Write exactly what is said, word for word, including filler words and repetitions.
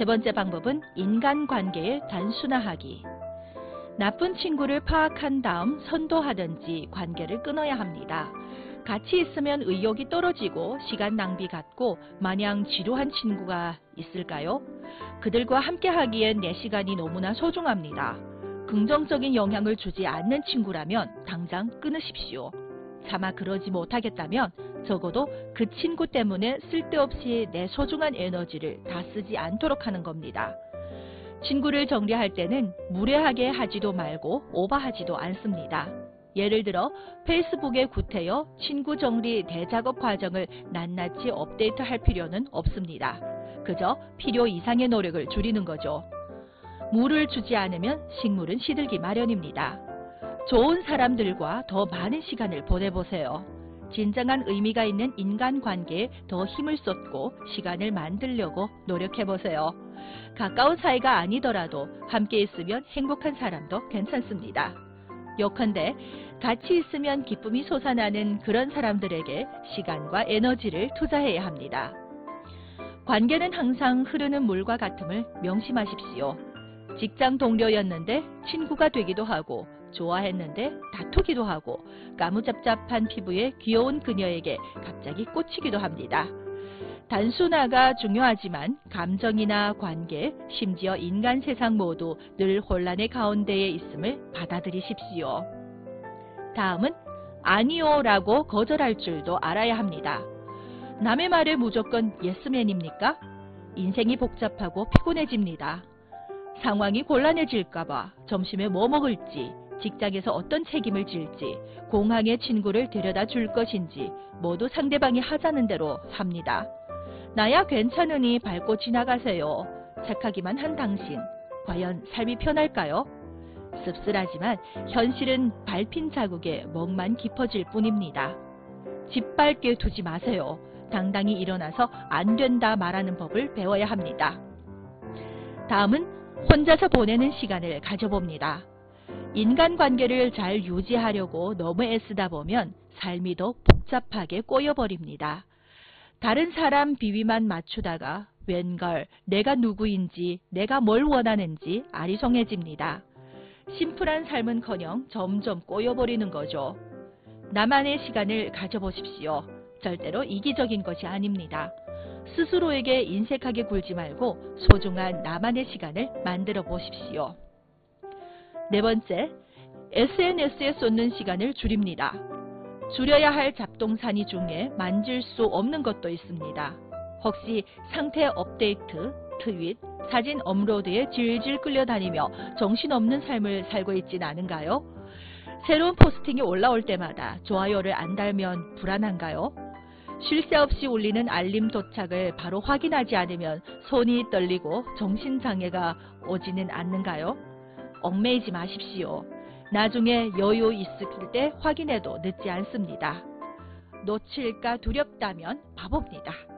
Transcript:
세 번째 방법은 인간관계의 단순화하기. 나쁜 친구를 파악한 다음 선도하든지 관계를 끊어야 합니다. 같이 있으면 의욕이 떨어지고 시간 낭비 같고 마냥 지루한 친구가 있을까요? 그들과 함께 하기엔 내 시간이 너무나 소중합니다. 긍정적인 영향을 주지 않는 친구라면 당장 끊으십시오. 차마 그러지 못하겠다면 적어도 그 친구 때문에 쓸데없이 내 소중한 에너지를 다 쓰지 않도록 하는 겁니다. 친구를 정리할 때는 무례하게 하지도 말고 오버하지도 않습니다. 예를 들어 페이스북에 구태여 친구 정리 대작업 과정을 낱낱이 업데이트할 필요는 없습니다. 그저 필요 이상의 노력을 줄이는 거죠. 물을 주지 않으면 식물은 시들기 마련입니다. 좋은 사람들과 더 많은 시간을 보내보세요. 진정한 의미가 있는 인간관계에 더 힘을 쏟고 시간을 만들려고 노력해보세요. 가까운 사이가 아니더라도 함께 있으면 행복한 사람도 괜찮습니다. 요컨대 같이 있으면 기쁨이 솟아나는 그런 사람들에게 시간과 에너지를 투자해야 합니다. 관계는 항상 흐르는 물과 같음을 명심하십시오. 직장 동료였는데 친구가 되기도 하고 좋아했는데 다투기도 하고 까무잡잡한 피부의 귀여운 그녀에게 갑자기 꽂히기도 합니다. 단순화가 중요하지만 감정이나 관계, 심지어 인간 세상 모두 늘 혼란의 가운데에 있음을 받아들이십시오. 다음은 아니요 라고 거절할 줄도 알아야 합니다. 남의 말에 무조건 예스맨입니까? 인생이 복잡하고 피곤해집니다. 상황이 곤란해질까봐 점심에 뭐 먹을지, 직장에서 어떤 책임을 질지, 공항에 친구를 데려다 줄 것인지 모두 상대방이 하자는 대로 합니다. 나야 괜찮으니 밟고 지나가세요. 착하기만 한 당신, 과연 삶이 편할까요? 씁쓸하지만 현실은 밟힌 자국에 멍만 깊어질 뿐입니다. 짓밟게 두지 마세요. 당당히 일어나서 안 된다 말하는 법을 배워야 합니다. 다음은 혼자서 보내는 시간을 가져봅니다. 인간관계를 잘 유지하려고 너무 애쓰다 보면 삶이 더 복잡하게 꼬여버립니다. 다른 사람 비위만 맞추다가 웬걸 내가 누구인지 내가 뭘 원하는지 아리송해집니다. 심플한 삶은커녕 점점 꼬여버리는 거죠. 나만의 시간을 가져보십시오. 절대로 이기적인 것이 아닙니다. 스스로에게 인색하게 굴지 말고 소중한 나만의 시간을 만들어 보십시오. 네 번째, 에스엔에스에 쏟는 시간을 줄입니다. 줄여야 할 잡동사니 중에 만질 수 없는 것도 있습니다. 혹시 상태 업데이트, 트윗, 사진 업로드에 질질 끌려다니며 정신없는 삶을 살고 있진 않은가요? 새로운 포스팅이 올라올 때마다 좋아요를 안 달면 불안한가요? 쉴 새 없이 울리는 알림 도착을 바로 확인하지 않으면 손이 떨리고 정신장애가 오지는 않는가요? 얽매이지 마십시오. 나중에 여유 있을 때 확인해도 늦지 않습니다. 놓칠까 두렵다면 바보입니다.